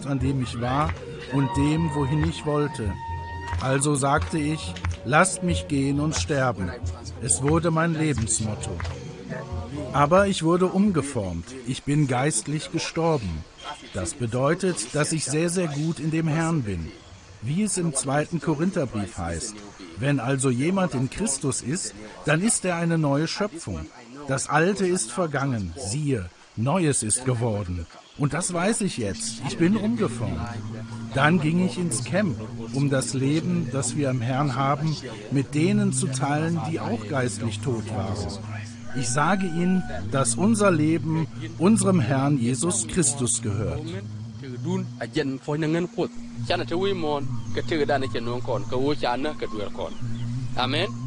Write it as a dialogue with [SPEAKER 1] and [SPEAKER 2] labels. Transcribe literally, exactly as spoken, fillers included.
[SPEAKER 1] an dem ich war und dem, wohin ich wollte. Also sagte ich, lasst mich gehen und sterben. Es wurde mein Lebensmotto. Aber ich wurde umgeformt. Ich bin geistlich gestorben. Das bedeutet, dass ich sehr, sehr gut in dem Herrn bin. Wie es im zweiten Korintherbrief heißt, wenn also jemand in Christus ist, dann ist er eine neue Schöpfung. Das Alte ist vergangen, siehe, Neues ist geworden. Und das weiß ich jetzt, ich bin umgeformt. Dann ging ich ins Camp, um das Leben, das wir im Herrn haben, mit denen zu teilen, die auch geistlich tot waren. Ich sage Ihnen, dass unser Leben unserem Herrn Jesus Christus gehört.
[SPEAKER 2] Amen.